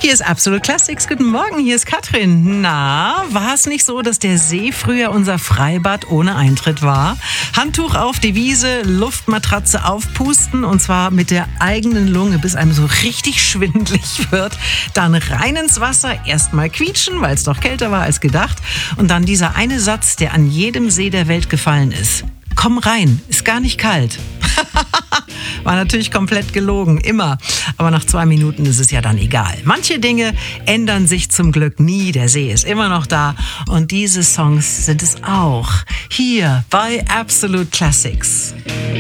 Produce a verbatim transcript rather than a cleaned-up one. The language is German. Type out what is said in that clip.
Hier ist Absolute Classics. Guten Morgen, hier ist Katrin. Na, war es nicht so, dass der See früher unser Freibad ohne Eintritt war? Handtuch auf die Wiese, Luftmatratze aufpusten und zwar mit der eigenen Lunge, bis einem so richtig schwindelig wird. Dann rein ins Wasser, erstmal quietschen, weil es doch kälter war als gedacht. Und dann dieser eine Satz, der an jedem See der Welt gefallen ist. Komm rein, ist gar nicht kalt. War natürlich komplett gelogen, immer. Aber nach zwei Minuten ist es ja dann egal. Manche Dinge ändern sich zum Glück nie. Der See ist immer noch da. Und diese Songs sind es auch. Hier bei Absolute Classics.